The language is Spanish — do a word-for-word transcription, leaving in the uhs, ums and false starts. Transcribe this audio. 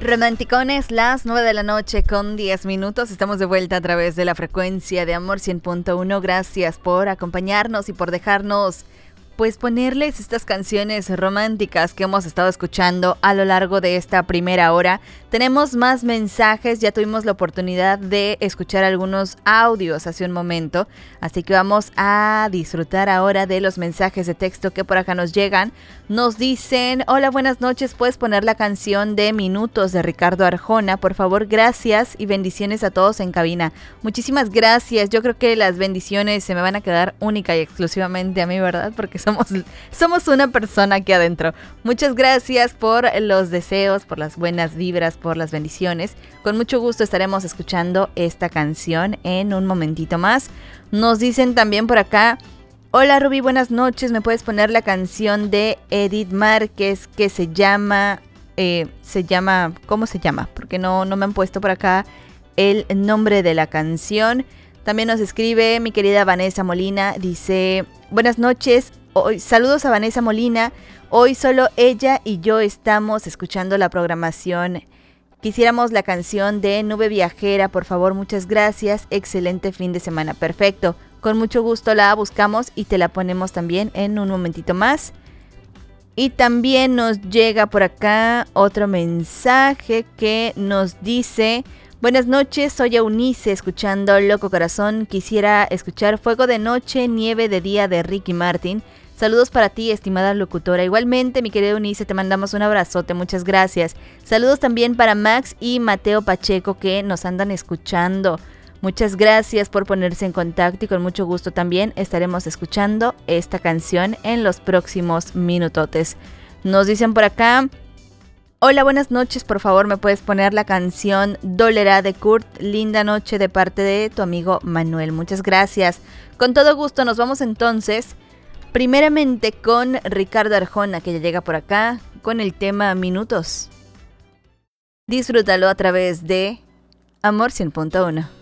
Romanticones, las nueve de la noche con diez minutos. Estamos de vuelta a través de la frecuencia de Amor cien punto uno. Gracias por acompañarnos y por dejarnos pues ponerles estas canciones románticas que hemos estado escuchando a lo largo de esta primera hora. Tenemos más mensajes, ya tuvimos la oportunidad de escuchar algunos audios hace un momento, así que vamos a disfrutar ahora de los mensajes de texto que por acá nos llegan. Nos dicen: hola, buenas noches, ¿puedes poner la canción de Minutos de Ricardo Arjona? Por favor, gracias y bendiciones a todos en cabina. Muchísimas gracias, yo creo que las bendiciones se me van a quedar única y exclusivamente a mí, ¿verdad? Porque somos, somos una persona aquí adentro. Muchas gracias por los deseos, por las buenas vibras, por las bendiciones. Con mucho gusto estaremos escuchando esta canción en un momentito más. Nos dicen también por acá: hola Ruby, buenas noches, ¿me puedes poner la canción de Edith Márquez que se llama, eh, se llama, ¿cómo se llama? Porque no, no me han puesto por acá el nombre de la canción. También nos escribe mi querida Vanessa Molina, dice: buenas noches, hoy, saludos a Vanessa Molina, hoy solo ella y yo estamos escuchando la programación. Quisiéramos la canción de Nube Viajera, por favor, muchas gracias, excelente fin de semana. Perfecto, con mucho gusto la buscamos y te la ponemos también en un momentito más. Y también nos llega por acá otro mensaje que nos dice: buenas noches, soy Eunice, escuchando Loco Corazón. Quisiera escuchar Fuego de Noche, Nieve de Día de Ricky Martin. Saludos para ti, estimada locutora. Igualmente, mi querida Eunice, te mandamos un abrazote, muchas gracias. Saludos también para Max y Mateo Pacheco, que nos andan escuchando. Muchas gracias por ponerse en contacto y con mucho gusto también estaremos escuchando esta canción en los próximos minutotes. Nos dicen por acá: hola, buenas noches, por favor me puedes poner la canción Dólera de Kurt, linda noche, de parte de tu amigo Manuel. Muchas gracias, con todo gusto. Nos vamos entonces primeramente con Ricardo Arjona, que ya llega por acá con el tema Minutos. Disfrútalo a través de Amor cien punto uno.